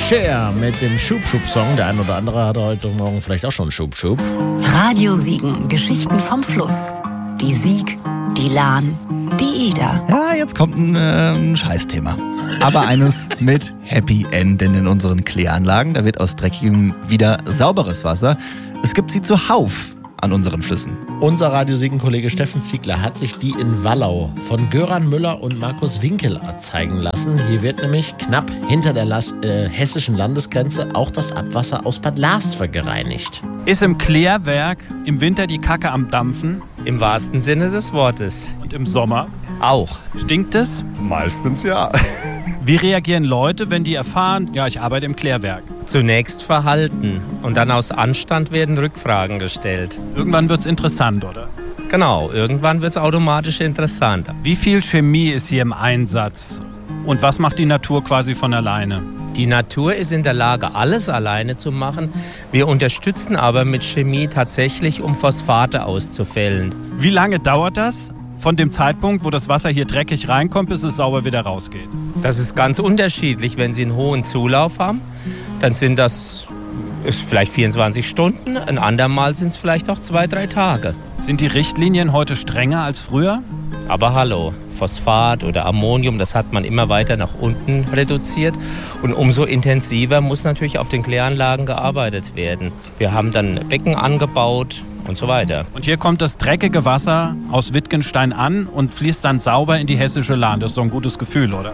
Cher mit dem Schub-Schub-Song. Der ein oder andere hat heute Morgen vielleicht auch schon Schub-Schub. Radio Siegen, Geschichten vom Fluss. Die Sieg, die Lahn, die Eder. Ja, jetzt kommt ein Scheißthema. Aber eines mit Happy End, denn in unseren Kläranlagen, da wird aus dreckigem wieder sauberes Wasser. Es gibt sie zuhauf an unseren Flüssen. Unser Radio Siegen-Kollege Steffen Ziegler hat sich die in Wallau von Göran Müller und Markus Winkel zeigen lassen. Hier wird nämlich knapp hinter der hessischen Landesgrenze auch das Abwasser aus Bad Larsve gereinigt. Ist im Klärwerk im Winter die Kacke am Dampfen? Im wahrsten Sinne des Wortes. Und im Sommer? Auch. Stinkt es? Meistens ja. Wie reagieren Leute, wenn die erfahren, ja, ich arbeite im Klärwerk? Zunächst verhalten und dann aus Anstand werden Rückfragen gestellt. Irgendwann wird's interessant, oder? Genau, irgendwann wird's automatisch interessant. Wie viel Chemie ist hier im Einsatz? Und was macht die Natur quasi von alleine? Die Natur ist in der Lage, alles alleine zu machen. Wir unterstützen aber mit Chemie tatsächlich, um Phosphate auszufällen. Wie lange dauert das? Von dem Zeitpunkt, wo das Wasser hier dreckig reinkommt, bis es sauber wieder rausgeht? Das ist ganz unterschiedlich. Wenn Sie einen hohen Zulauf haben, dann sind das vielleicht 24 Stunden. Ein andermal sind es vielleicht auch 2-3 Tage. Sind die Richtlinien heute strenger als früher? Aber hallo, Phosphat oder Ammonium, das hat man immer weiter nach unten reduziert. Und umso intensiver muss natürlich auf den Kläranlagen gearbeitet werden. Wir haben dann Becken angebaut und so weiter. Und hier kommt das dreckige Wasser aus Wittgenstein an und fließt dann sauber in die hessische Lahn. Das ist doch ein gutes Gefühl, oder?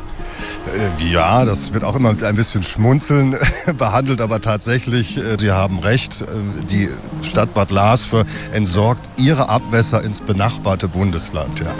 Ja, das wird auch immer mit ein bisschen Schmunzeln behandelt, aber tatsächlich, Sie haben recht, die Stadt Bad Larsve entsorgt ihre Abwässer ins benachbarte Bundesland. Ja.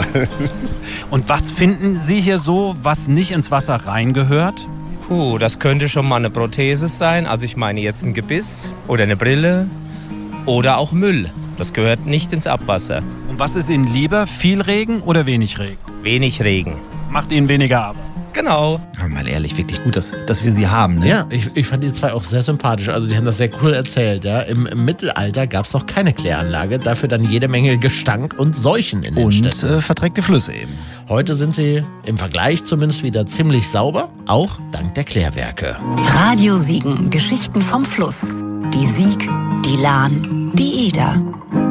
Und was finden Sie hier so, was nicht ins Wasser reingehört? Puh, das könnte schon mal eine Prothese sein. Also ich meine jetzt ein Gebiss oder eine Brille oder auch Müll. Das gehört nicht ins Abwasser. Und was ist Ihnen lieber, viel Regen oder wenig Regen? Wenig Regen. Macht Ihnen weniger Arbeit? Genau. Aber mal ehrlich, wirklich gut, dass wir sie haben. Ne? Ja, ich fand die zwei auch sehr sympathisch. Also die haben das sehr cool erzählt. Ja. Im Mittelalter gab es noch keine Kläranlage. Dafür dann jede Menge Gestank und Seuchen in den Städten. Und verdreckte Flüsse eben. Heute sind sie im Vergleich zumindest wieder ziemlich sauber. Auch dank der Klärwerke. Radio Siegen, Geschichten vom Fluss. Die Sieg, die Lahn, die Eder.